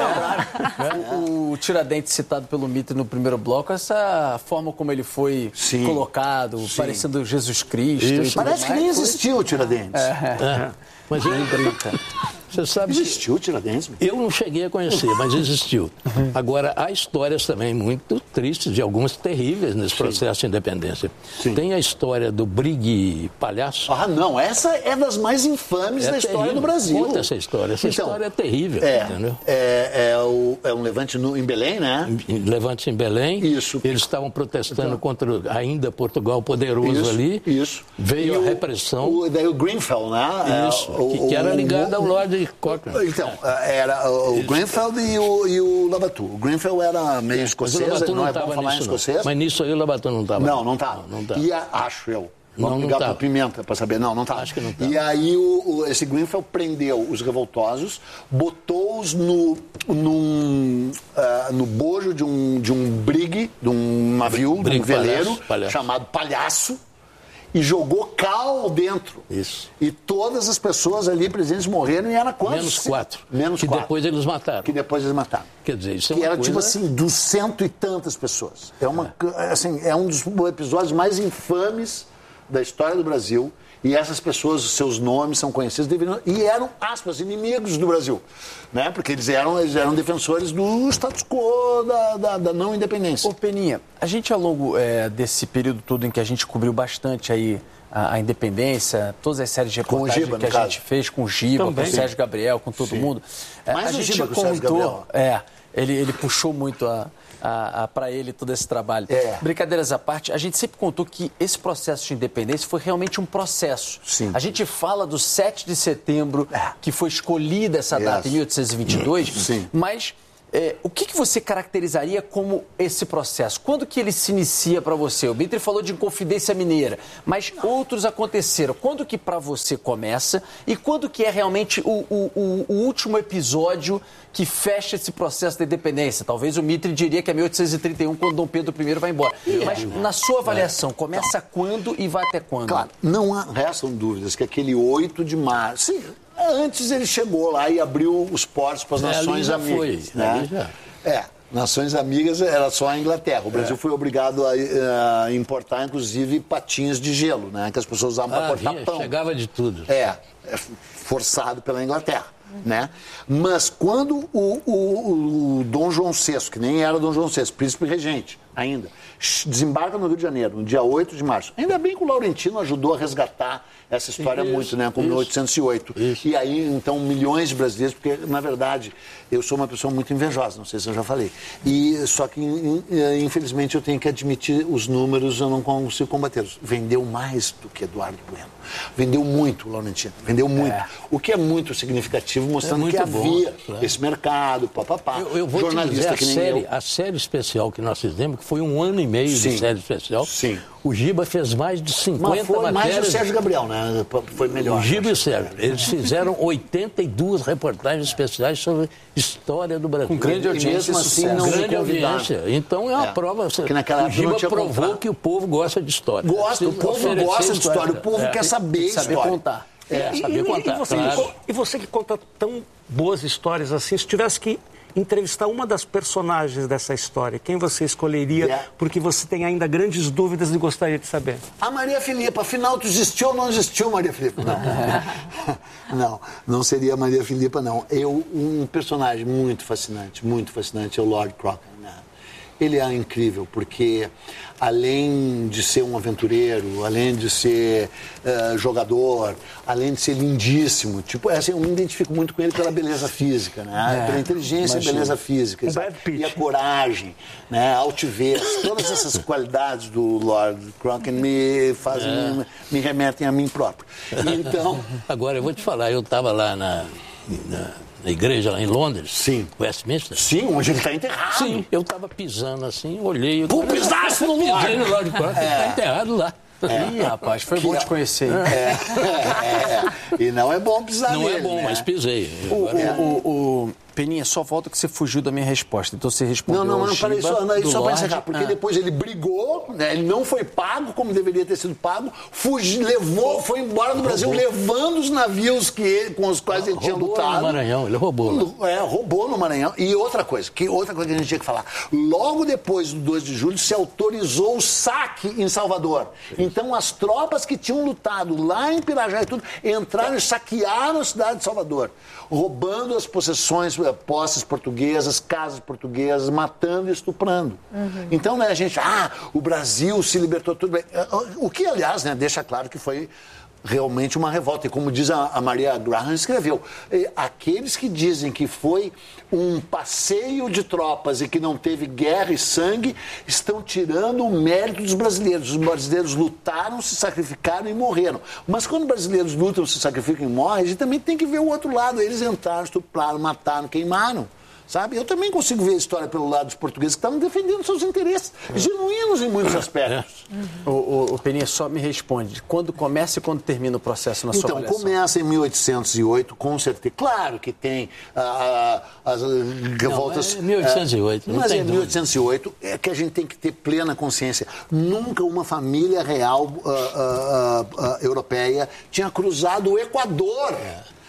O, o Tiradentes citado pelo Mitre no primeiro bloco, essa forma como ele foi Sim. colocado, Sim. parecendo Jesus Cristo. Parece que nem existiu o Tiradentes. É, é. É. Mas ele brinca. Você sabe existiu o Tiradentes? Eu não cheguei a conhecer, mas existiu. Agora, há histórias também muito tristes, de algumas terríveis nesse Sim. processo de independência. Sim. Tem a história do brigue palhaço. Ah, não. Essa é das mais infames é da história terrível. do Brasil. Conta essa história. Essa então, história é terrível. É, entendeu? É, é, o, é um levante no, em Belém, né? Levante em Belém. Isso. Eles estavam protestando então, contra ainda Portugal poderoso isso, ali. Isso. Veio e a o, repressão. O, daí o Grenfell, né? Isso. É, o, que, que era ligado o, ao Lord Cochrane. Então, era o Grenfell e o, e o Labatu. O Grenfell era meio escocês, não, não é bom falar em escocês. Mas nisso aí o Labatu não estava. Não, não estava. Não, não e a, acho eu. Vamos não, ligar para o Pimenta para saber. Não, não estava. Acho que não estava. E aí o, o, esse Grenfell prendeu os revoltosos, botou-os no, num, uh, no bojo de um, de um brigue, de um navio, de um veleiro, palhaço, palhaço. chamado Palhaço, e jogou cal dentro. Isso. E todas as pessoas ali presentes morreram e era quantos? Menos quatro. Menos que quatro. depois eles mataram. Que depois eles mataram. Quer dizer, isso é que uma era coisa... tipo assim, dos cento e tantas pessoas. É, uma, é. Assim, é um dos episódios mais infames da história do Brasil E essas pessoas, seus nomes são conhecidos, deveriam, e eram, aspas, inimigos do Brasil, né? Porque eles eram, eles eram defensores do status quo, da, da, da não independência. Ô, Peninha, a gente ao longo é, desse período todo em que a gente cobriu bastante aí a, a independência, todas as séries de reportagem Giba, que a caso. gente fez com o Giba, Também. com o Sérgio Gabriel, com todo Sim. mundo. É, Mais a o gente Giba contou, o Sérgio Gabriel. É, ele, ele puxou muito a... para ele todo esse trabalho. É. Brincadeiras à parte, a gente sempre contou que esse processo de independência foi realmente um processo. Sim. A gente fala do sete de setembro, é. que foi escolhida essa data yes. em mil oitocentos e vinte e dois, Sim. mas é, o que, que você caracterizaria como esse processo? Quando que ele se inicia para você? O Bitri falou de Inconfidência Mineira, mas outros aconteceram. Quando que para você começa e quando que é realmente o, o, o, o último episódio que fecha esse processo da independência? Talvez o Mitre diria que é mil oitocentos e trinta e um, quando Dom Pedro I vai embora. Mas, na sua avaliação, começa quando e vai até quando? Claro, não há, restam dúvidas que aquele oito de março... Sim, antes ele chegou lá e abriu os portos para as é, nações amigas. Foi, né? já. É, nações amigas era só a Inglaterra. O Brasil é. foi obrigado a, a importar, inclusive, patinhas de gelo, né? Que as pessoas usavam para ah, cortar vinha, pão. Chegava de tudo. É, é forçado pela Inglaterra. Né? Mas quando o, o, o Dom João sexto, que nem era Dom João sexto, príncipe regente ainda, desembarca no Rio de Janeiro, no dia oito de março. Ainda bem que o Laurentino ajudou a resgatar essa história isso, muito, né? Como em mil oitocentos e oito. Isso. E aí, então, milhões de brasileiros, porque, na verdade, eu sou uma pessoa muito invejosa, não sei se eu já falei. E, só que, infelizmente, eu tenho que admitir os números, eu não consigo combatê-los. Vendeu mais do que Eduardo Bueno. Vendeu muito o Laurentino, vendeu muito. É. O que é muito significativo, mostrando é que havia bom, claro. esse mercado, papapá. Eu, eu vou jornalista te dizer, que nem a série, eu. A série especial que nós fizemos, que foi um ano e meio Sim. de série especial. Sim. O Giba fez mais de cinquenta Mas foi matérias. Mais o Sérgio Gabriel, né? Foi melhor. O Giba e o Sérgio. Eles fizeram oitenta e duas reportagens especiais sobre história do Brasil. Com grande audiência, mesmo assim, não grande audiência. Então é uma é. prova. Que naquela o Giba provou comprado. que o povo gosta de história. Gosta, o povo gosta de história. O povo é. quer saber, saber história. contar. É, e, saber e, contar. E você, claro. que, e você que conta tão boas histórias assim, se tivesse que entrevistar uma das personagens dessa história, quem você escolheria? Yeah. Porque você tem ainda grandes dúvidas e gostaria de saber. A Maria Filipa. Afinal, tu existiu ou não existiu, Maria Filipa? Não, não, não seria a Maria Filipa, não. Eu, um personagem muito fascinante, muito fascinante é o Lord Crocker, né? Ele é incrível, porque além de ser um aventureiro, além de ser uh, jogador, além de ser lindíssimo, tipo, assim, eu me identifico muito com ele pela beleza física, né? É, pela inteligência imagina. e beleza física. E a coragem, né? A altivez, todas essas qualidades do Lord Crocker me fazem, é. me, me remetem a mim próprio. Então... Agora, eu vou te falar, eu estava lá na... na... na igreja lá em Londres, Sim. Westminster. Sim, onde ele está enterrado. Sim, eu estava pisando assim, olhei... Pô, pisasse no lugar! Pisei no Lord Crocker, ele está enterrado lá. É. Ih, rapaz, foi que bom é... te conhecer. É, é, é. E não é bom pisar Não nele, é bom, né? mas pisei. O, o, o, o Peninha, só volta que você fugiu da minha resposta. Então você respondeu. Não, não, não, peraí, só, não, só para encerrar. Porque ah. depois ele brigou, né, ele não foi pago como deveria ter sido pago, fugiu, levou, foi embora do Brasil, roubou. levando os navios que ele, com os quais ele tinha roubou lutado. No Maranhão, ele roubou. Lá. É, roubou no Maranhão. E outra coisa, que outra coisa que a gente tinha que falar. Logo depois do dois de julho se autorizou o saque em Salvador. Então as tropas que tinham lutado lá em Pirajá e tudo, entraram e saquearam a cidade de Salvador, roubando as possessões, posses portuguesas, casas portuguesas, matando e estuprando. Uhum. Então, né, a gente, ah, o Brasil se libertou, tudo bem. O que, aliás, né, deixa claro que foi realmente uma revolta. E como diz a, a Maria Graham escreveu, aqueles que dizem que foi um passeio de tropas e que não teve guerra e sangue, estão tirando o mérito dos brasileiros. Os brasileiros lutaram, se sacrificaram e morreram. Mas quando os brasileiros lutam, se sacrificam e morrem, a gente também tem que ver o outro lado. Eles entraram, estupraram, mataram, queimaram. Sabe? Eu também consigo ver a história pelo lado dos portugueses que estavam defendendo seus interesses genuínos em muitos aspectos. Uhum. O, o, o Peninha só me responde, quando começa e quando termina o processo na então, sua avaliação? Então, começa em mil oitocentos e oito, com certeza. Claro que tem ah, as revoltas... Não, é mil oitocentos e oito, ah, não mas tem é mil oitocentos e oito é que a gente tem que ter plena consciência. Nunca uma família real ah, ah, ah, europeia tinha cruzado o Equador. É.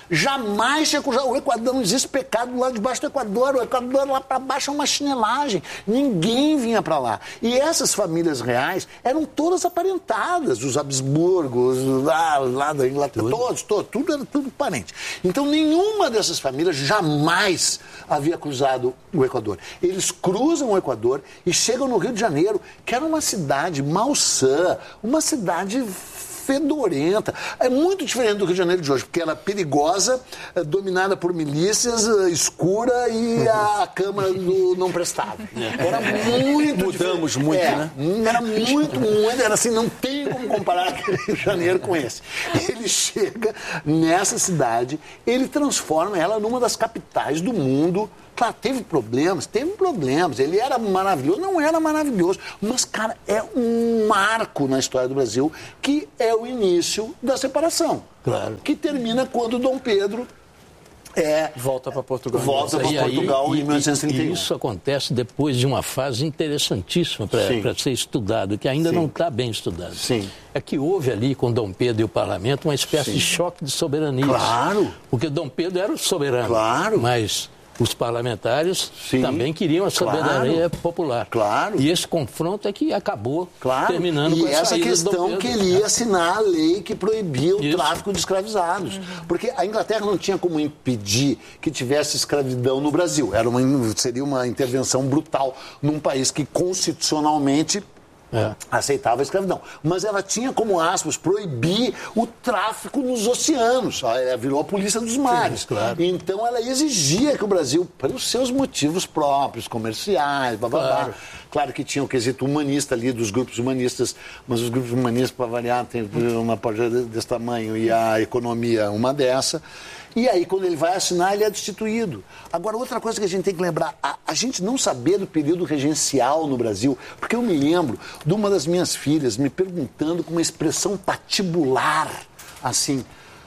Jamais tinha cruzado. O Equador, não existe pecado lá debaixo do Equador. O Equador lá para baixo é uma chinelagem. Ninguém vinha para lá. E essas famílias reais eram todas aparentadas. Os Habsburgos, lá, lá da Inglaterra, todos, todos, tudo era tudo parente. Então, nenhuma dessas famílias jamais havia cruzado o Equador. Eles cruzam o Equador e chegam no Rio de Janeiro, que era uma cidade malsã, uma cidade fedorenta. É muito diferente do Rio de Janeiro de hoje, porque ela é perigosa, é dominada por milícias, é escura e a Câmara do não prestava. Era muito Mudamos diferente. muito, é, né? Era muito, muito, era assim, não tem como comparar aquele Rio de Janeiro com esse. Ele chega nessa cidade, ele transforma ela numa das capitais do mundo. Claro, teve problemas, teve problemas. Ele era maravilhoso, não era maravilhoso. Mas, cara, é um marco na história do Brasil, que é o início da separação. Claro. Que termina quando Dom Pedro é, volta para Portugal. Volta para Portugal em mil novecentos e trinta e um. E isso acontece depois de uma fase interessantíssima para ser estudado, que ainda Sim. não está bem estudado. Sim. É que houve ali com Dom Pedro e o parlamento uma espécie Sim. de choque de soberania. Claro. Porque Dom Pedro era o soberano. Claro. Mas os parlamentares Sim, também queriam a soberania claro, popular. Claro. E esse confronto é que acabou claro. terminando e com a essa saída questão do Dom Pedro. que ele ia assinar a lei que proibia o Isso. tráfico de escravizados. Uhum. Porque a Inglaterra não tinha como impedir que tivesse escravidão no Brasil. Era uma, seria uma intervenção brutal num país que constitucionalmente É. aceitava a escravidão. Mas ela tinha como aspas proibir o tráfico nos oceanos. Ela virou a polícia dos mares. Sim, claro. Então ela exigia que o Brasil, pelos seus motivos próprios, comerciais, blá, blá, blá. Claro. Claro que tinha o quesito humanista ali, dos grupos humanistas, mas os grupos humanistas, para variar, tem uma página desse tamanho e a economia uma dessa. E aí, quando ele vai assinar, ele é destituído. Agora, outra coisa que a gente tem que lembrar, a, a gente não saber do período regencial no Brasil, porque eu me lembro de uma das minhas filhas me perguntando com uma expressão patibular, assim,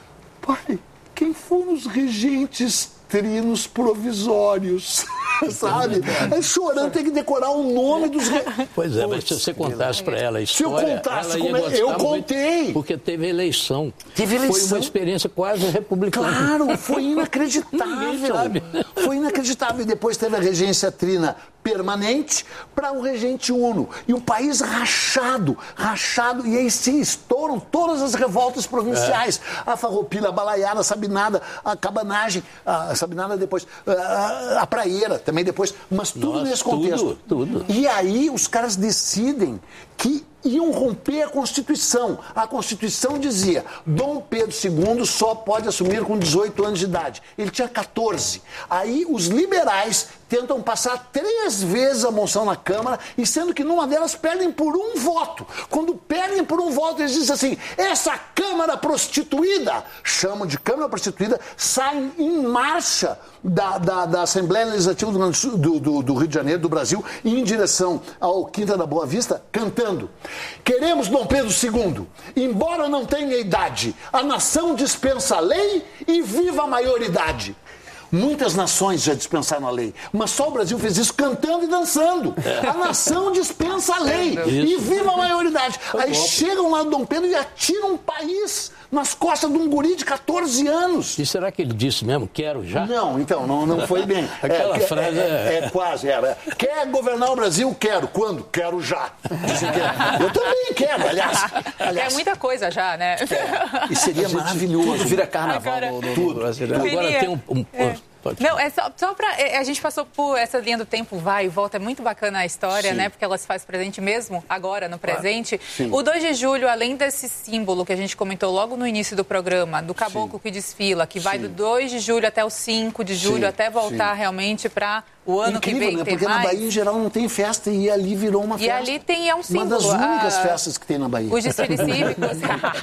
pai, quem foram os regentes trinos provisórios? Sabe? É chorando, tem que decorar o nome dos... Re... Pois é, mas se você contasse para ela a história... Se eu contasse, ela ia como é... eu contei. Muito, porque teve eleição. Teve eleição. Foi uma experiência quase republicana. Claro, foi inacreditável. Foi inacreditável. E depois teve a regência trina permanente para o regente uno. E o país rachado, rachado. E aí sim, estouram todas as revoltas provinciais. É. A Farroupilha, a Balaiada, a Sabinada, a Cabanagem, a Sabinada depois, a, a Praieira também depois. Mas tudo Nossa, nesse contexto. Tudo, tudo. E aí os caras decidem que iam romper a Constituição. A Constituição dizia, Dom Pedro segundo só pode assumir com dezoito anos de idade. Ele tinha catorze. Aí os liberais tentam passar três vezes a moção na Câmara, e sendo que numa delas perdem por um voto. Quando perdem por um voto, eles dizem assim, essa Câmara prostituída, chamam de Câmara prostituída, saem em marcha da, da, da Assembleia Legislativa do, do, do, do Rio de Janeiro, do Brasil, em direção ao Quinta da Boa Vista, cantando. Queremos Dom Pedro segundo, embora não tenha idade, a nação dispensa a lei e viva a maioridade. Muitas nações já dispensaram a lei, mas só o Brasil fez isso cantando e dançando. A nação dispensa a lei e viva a maioridade. Aí chegam lá do Dom Pedro e atiram um país nas costas de um guri de catorze anos. E será que ele disse mesmo, quero já? Não, então, não, não foi bem. Aquela é, frase é, é... é, é quase, é, é. Quer governar o Brasil? Quero. Quando? Quero já. Eu também quero, aliás. aliás. É muita coisa já, né? É. E seria maravilhoso. Tudo vira carnaval Agora, no, no, tudo. no brasileiro. Agora tem um... um é. Não, é só, só para... A gente passou por essa linha do tempo, vai e volta, é muito bacana a história, Sim. né? Porque ela se faz presente mesmo, agora, no presente. Claro. O dois de julho, além desse símbolo que a gente comentou logo no início do programa, do caboclo Sim. que desfila, que Sim. vai do dois de julho até o cinco de julho, Sim. até voltar Sim. realmente para o ano Incrível, que vem né? ter Porque mais. na Bahia, em geral, não tem festa e ali virou uma e festa. E ali tem, é um símbolo. Uma das únicas a... festas que tem na Bahia. Os desfiles cívicos.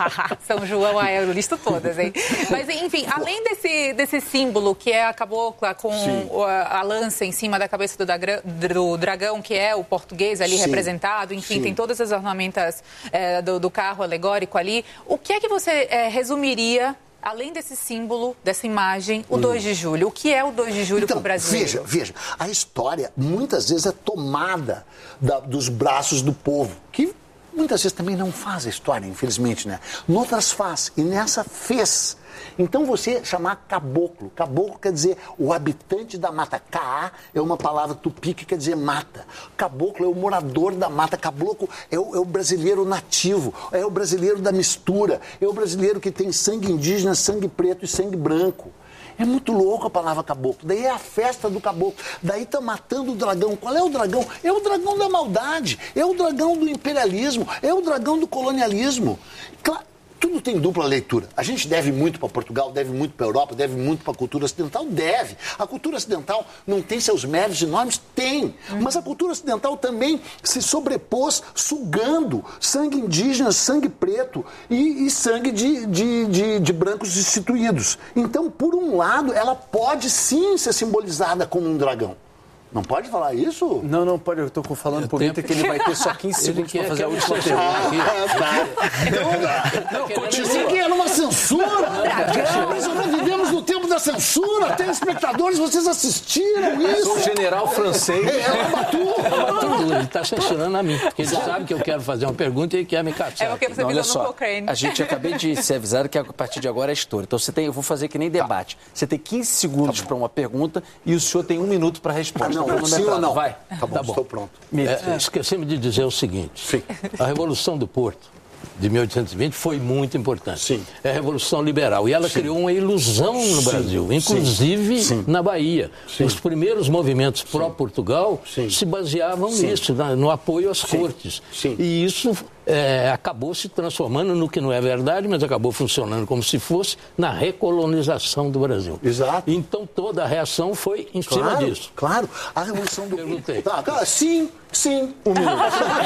São João, ah, eu listo todas, hein? Mas, enfim, além desse, desse símbolo que é a cabocla com a, a lança em cima da cabeça do, dagra, do dragão, que é o português ali Sim. representado, enfim, Sim. tem todas as ornamentas é, do, do carro alegórico ali. O que é que você é, resumiria, além desse símbolo, dessa imagem, o hum. dois de julho? O que é o dois de julho então, para o Brasil? Veja, veja, a história muitas vezes é tomada da, dos braços do povo, que muitas vezes também não faz a história, infelizmente, né? Noutras faz, e nessa fez. Então você chamar caboclo, caboclo quer dizer o habitante da mata. Caá é uma palavra tupi que quer dizer mata. Caboclo é o morador da mata, caboclo é o, é o brasileiro nativo, é o brasileiro da mistura, é o brasileiro que tem sangue indígena, sangue preto e sangue branco. É muito louco a palavra caboclo. Daí é a festa do caboclo. Daí tá matando o dragão. Qual é o dragão? É o dragão da maldade. É o dragão do imperialismo. É o dragão do colonialismo. Claro, tudo tem dupla leitura. A gente deve muito para Portugal, deve muito para a Europa, deve muito para a cultura ocidental? Deve. A cultura ocidental não tem seus méritos enormes? Tem. Mas a cultura ocidental também se sobrepôs sugando sangue indígena, sangue preto e, e sangue de, de, de, de brancos instituídos. Então, por um lado, ela pode sim ser simbolizada como um dragão. Não pode falar isso? Não, não pode. Eu estou falando é por Vitor que ele vai ter só quinze segundos para fazer a última pergunta. Isso aqui era uma censura. Nós sobrevivemos no tempo da censura. Telespectadores, vocês assistiram isso? Sou um general francês. É, Batu. Ele está censurando a mim, porque ele sabe que eu quero fazer uma pergunta e quer me caçar. É porque você não, virou olha no só, Cochrane. A gente acabei de ser avisado que a partir de agora é história. Então você tem, eu vou fazer que nem debate. Você tem quinze segundos para uma pergunta e o senhor tem um minuto para responder. Não, sim ou não? Vai. Tá bom, tá bom. Estou pronto. É, esquecemos de dizer o seguinte. Sim. A Revolução do Porto de mil oitocentos e vinte foi muito importante. Sim. É a Revolução Liberal. E ela Sim. criou uma ilusão no Sim. Brasil, inclusive Sim. na Bahia. Sim. Os primeiros movimentos pró-Portugal se baseavam Sim. nisso, no apoio às Sim. cortes. Sim. E isso é, acabou se transformando no que não é verdade, mas acabou funcionando como se fosse na recolonização do Brasil. Exato. Então toda a reação foi em claro, cima disso. Claro. A Revolução do Perguntei. Tá, tá, sim, sim. Um minuto.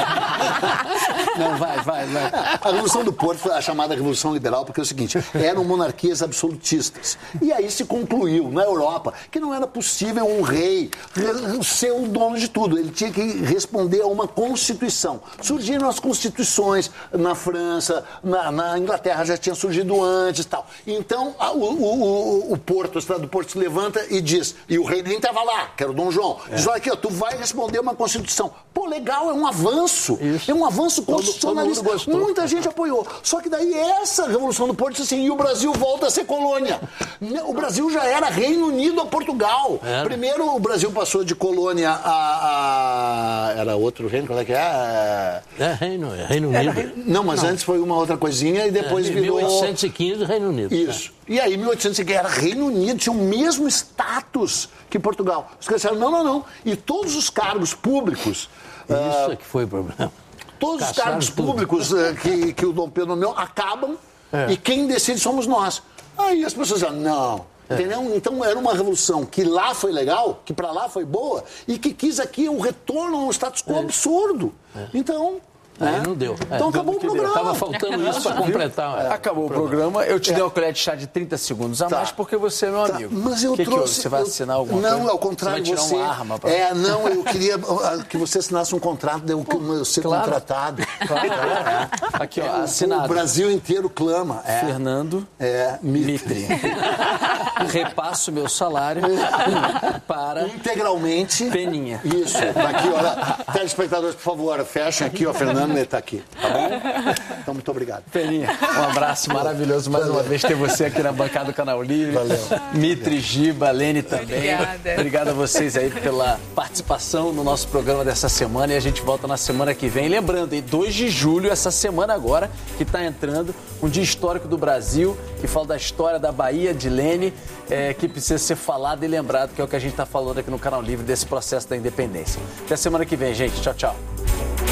Não, vai, vai, vai. A Revolução do Porto foi a chamada Revolução Liberal, porque é o seguinte, eram monarquias absolutistas. E aí se concluiu na Europa que não era possível um rei ser o dono de tudo. Ele tinha que responder a uma Constituição. Surgiram as constituições na França, na, na Inglaterra já tinha surgido antes e tal. Então a, o, o, o Porto, a cidade do Porto se levanta e diz, e o rei nem estava lá, que era o Dom João, é. diz, olha aqui, ó, tu vai responder uma Constituição. Pô, legal, é um avanço. Isso. É um avanço constitucionalista. Todo, todo Muita gente apoiou. Só que daí essa Revolução do Porto disse assim, e o Brasil volta a ser colônia. O Brasil já era Reino Unido a Portugal. É. Primeiro o Brasil passou de colônia a... a... Era outro reino, qual é que é? É Reino, é Reino Unido. Reino... Não, mas Não. antes foi uma outra coisinha e depois é, virou... mil oitocentos e quinze, Reino Unido. Isso. É. E aí, mil oitocentos e quinze, era Reino Unido, tinha o mesmo status que Portugal. Os caras disseram, não, não, não. E todos os cargos públicos... Isso uh... é que foi o problema. Todos Caçaram os cargos tudo. públicos uh, que, que o Dom Pedro nomeou acabam é. e quem decide somos nós. Aí as pessoas dizem, não, é. entendeu? Então era uma revolução que lá foi legal, que para lá foi boa e que quis aqui um retorno a um status quo é. absurdo. É. Então... Aí é. não deu. Então é. acabou o programa. Estava faltando isso para completar. É. Acabou o programa. Eu te é. dei uma colher de chá de trinta segundos a tá. mais porque você é meu tá. amigo. Mas eu que trouxe... Que você vai eu... assinar alguma não, coisa? Não, ao contrário. Você vai tirar você... uma arma? Pra... É, não, eu queria que você assinasse um contrato de eu Pô, ser claro. contratado. Claro. É. Aqui, ó, assinado. O Brasil inteiro clama. É. Fernando é, Mitre. Repasso meu salário para... Integralmente. Peninha. Isso. Aqui, olha. Telespectadores, por favor, fechem aqui. O Fernando está aqui. Tá bom? Então, muito obrigado. Peninha, um abraço maravilhoso mais Valeu. uma vez ter você aqui na bancada do Canal Livre. Valeu. Mitre, Giba, Lene também. Obrigada. Obrigado a vocês aí pela participação no nosso programa dessa semana e a gente volta na semana que vem. Lembrando, dois de julho, essa semana agora, que está entrando, um dia histórico do Brasil, que fala da história da Bahia, de Lene, é, que precisa ser falado e lembrado, que é o que a gente está falando aqui no Canal Livre desse processo da independência. Até semana que vem, gente. Tchau, tchau.